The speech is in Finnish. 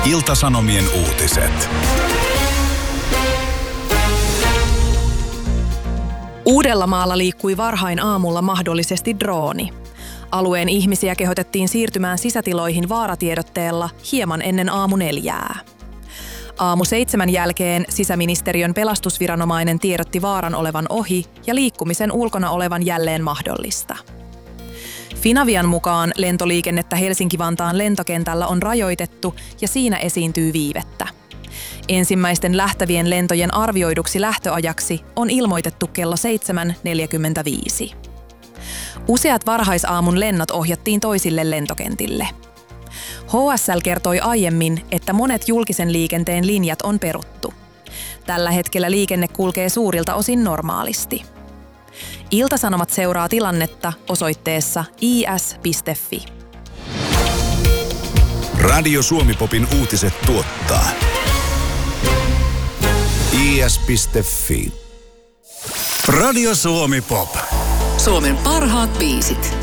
Ilta-Sanomien uutiset. Uudellamaalla liikkui varhain aamulla mahdollisesti drooni. Alueen ihmisiä kehotettiin siirtymään sisätiloihin vaaratiedotteella hieman ennen 6:00. 6:07 jälkeen sisäministeriön pelastusviranomainen tiedotti vaaran olevan ohi ja liikkumisen ulkona olevan jälleen mahdollista. Finavian mukaan lentoliikennettä Helsinki-Vantaan lentokentällä on rajoitettu ja siinä esiintyy viivettä. Ensimmäisten lähtevien lentojen arvioiduksi lähtöajaksi on ilmoitettu kello 7:45. Useat varhaisaamun lennot ohjattiin toisille lentokentille. HSL kertoi aiemmin, että monet julkisen liikenteen linjat on peruttu. Tällä hetkellä liikenne kulkee suurilta osin normaalisti. Ilta-Sanomat seuraa tilannetta osoitteessa is.fi. Radio Suomi-popin uutiset tuottaa is.fi. Radio Suomi-pop. Suomen parhaat biisit.